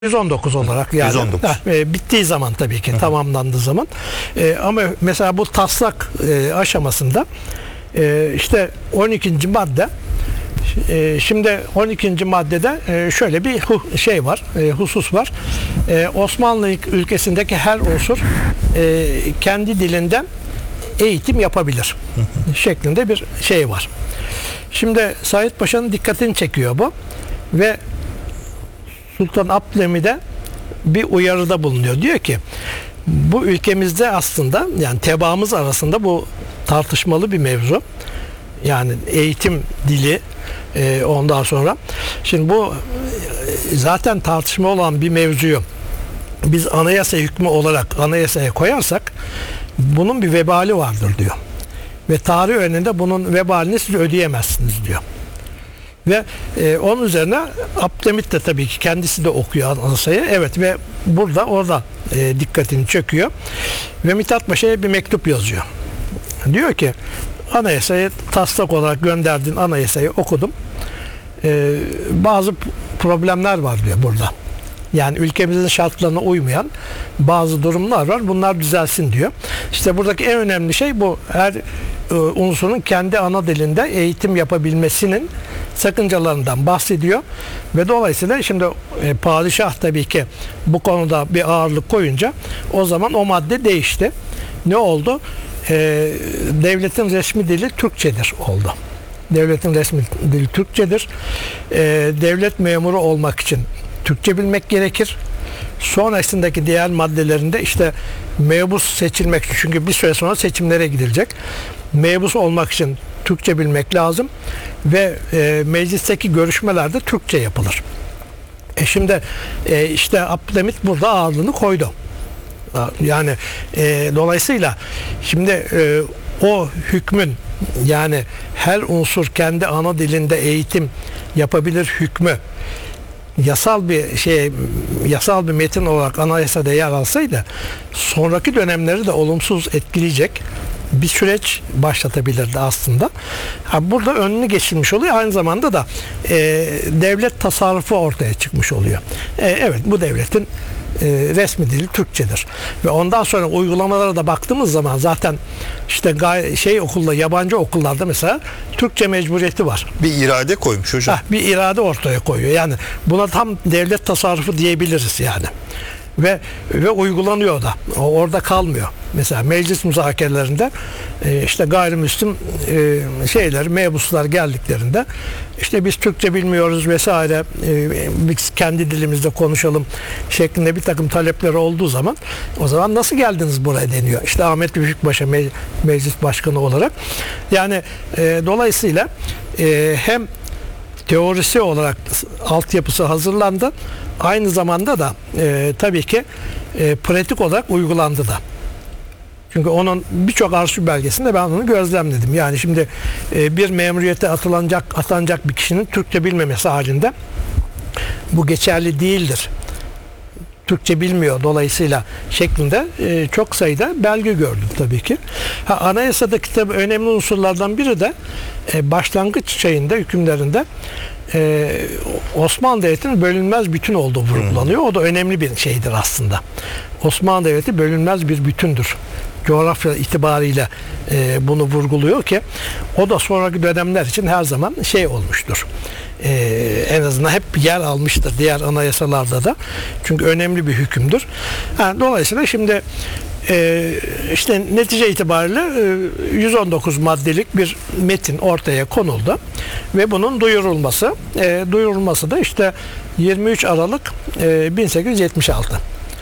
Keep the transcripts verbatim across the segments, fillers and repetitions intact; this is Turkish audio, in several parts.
yüz on dokuz olarak yani yüz on dokuz. Ha, e, bittiği zaman tabii ki, tamamlandığı zaman e, ama mesela bu taslak e, aşamasında e, işte on ikinci madde e, şimdi on ikinci maddede e, şöyle bir hu, şey var, e, husus var. E, Osmanlı ülkesindeki her unsur e, kendi dilinden eğitim yapabilir şeklinde bir şey var. Şimdi Said Paşa'nın dikkatini çekiyor bu ve Sultan Abdülhamid'e bir uyarıda bulunuyor. Diyor ki bu ülkemizde aslında yani tebaamız arasında bu tartışmalı bir mevzu. Yani eğitim dili e, ondan sonra. Şimdi bu e, zaten tartışma olan bir mevzuyu biz anayasa hükmü olarak anayasaya koyarsak bunun bir vebali vardır diyor. Ve tarih önünde bunun vebalini siz ödeyemezsiniz diyor. Ve e, onun üzerine Abdülhamit de tabii ki kendisi de okuyor anayasayı. Evet ve burada orada e, dikkatini çekiyor. Ve Mithat Paşa'ya bir mektup yazıyor. Diyor ki anayasayı taslak olarak gönderdiğin anayasayı okudum. E, bazı problemler var diyor burada. Yani ülkemizin şartlarına uymayan bazı durumlar var. Bunlar düzelsin diyor. İşte buradaki en önemli şey bu. Her e, unsurun kendi ana dilinde eğitim yapabilmesinin sakıncalarından bahsediyor. Ve dolayısıyla şimdi e, padişah tabii ki bu konuda bir ağırlık koyunca o zaman o madde değişti. Ne oldu? E, devletin resmi dili Türkçedir oldu. Devletin resmi dili Türkçedir. E, devlet memuru olmak için Türkçe bilmek gerekir. Sonrasındaki diğer maddelerinde işte mebus seçilmek için, çünkü bir süre sonra seçimlere gidilecek. Mebus olmak için Türkçe bilmek lazım ve e, meclisteki görüşmelerde Türkçe yapılır. E şimdi e, işte Abdülhamit burada ağırlığını koydu. Yani e, dolayısıyla şimdi e, o hükmün yani her unsur kendi ana dilinde eğitim yapabilir hükmü yasal bir şey, yasal bir metin olarak anayasada yer alsaydı sonraki dönemleri de olumsuz etkileyecek bir süreç başlatabilirdi aslında. Ha, burada önünü geçilmiş oluyor. Aynı zamanda da e, devlet tasarrufu ortaya çıkmış oluyor. E, evet bu devletin e, resmi dili Türkçedir. Ve ondan sonra uygulamalara da baktığımız zaman zaten işte gay- şey okulda, yabancı okullarda mesela Türkçe mecburiyeti var. Bir irade koymuş hocam. Ha, bir irade ortaya koyuyor. Yani buna tam devlet tasarrufu diyebiliriz yani. Ve ve uygulanıyor da. O orada kalmıyor. Mesela meclis müzakerelerinde e, işte gayrimüslim e, şeyler, mebuslar geldiklerinde işte biz Türkçe bilmiyoruz vesaire, e, biz kendi dilimizde konuşalım şeklinde bir takım talepleri olduğu zaman o zaman nasıl geldiniz buraya deniyor. İşte Ahmet Büyükbaş'a me- meclis başkanı olarak. Yani e, dolayısıyla e, hem teorisi olarak altyapısı hazırlandı. Aynı zamanda da e, tabii ki e, pratik olarak uygulandı da. Çünkü onun birçok arşiv belgesinde ben onu gözlemledim. Yani şimdi e, bir memuriyete atılanacak, atanacak bir kişinin Türkçe bilmemesi halinde bu geçerli değildir. Türkçe bilmiyor dolayısıyla şeklinde e, çok sayıda belge gördüm tabii ki. Ha, anayasadaki tabii önemli unsurlardan biri de e, başlangıç şeyinde, hükümlerinde e, Osmanlı Devleti'nin bölünmez bütün olduğu vurgulanıyor. O da önemli bir şeydir aslında. Osmanlı Devleti bölünmez bir bütündür. Coğrafya itibariyle e, bunu vurguluyor ki o da sonraki dönemler için her zaman şey olmuştur. Ee, en azından hep yer almıştır diğer anayasalarda da. Çünkü önemli bir hükümdür. Yani dolayısıyla şimdi e, işte netice itibariyle e, yüz on dokuz maddelik bir metin ortaya konuldu ve bunun duyurulması e, duyurulması da işte yirmi üç Aralık e, bin sekiz yüz yetmiş altı.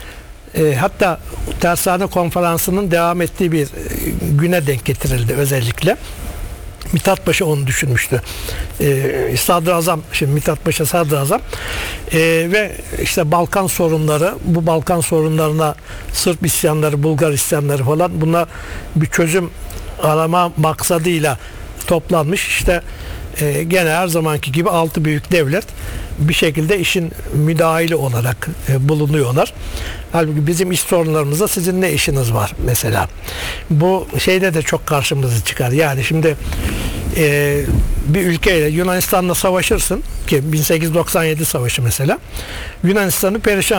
E, hatta Tersane Konferansı'nın devam ettiği bir e, güne denk getirildi özellikle. Mithat Paşa onu düşünmüştü. Ee, Sadrazam, şimdi Mithat Paşa Sadrazam ee, ve işte Balkan sorunları, bu Balkan sorunlarına Sırp isyanları, Bulgar isyanları falan buna bir çözüm arama maksadıyla toplanmış. İşte e, gene her zamanki gibi altı büyük devlet bir şekilde işin müdahili olarak e, bulunuyorlar. Halbuki bizim iş sorunlarımızda sizin ne işiniz var mesela. Bu şeyde de çok karşımıza çıkar. Yani şimdi e, bir ülkeyle Yunanistan'la savaşırsın ki bin sekiz yüz doksan yedi savaşı mesela Yunanistan'ı perişan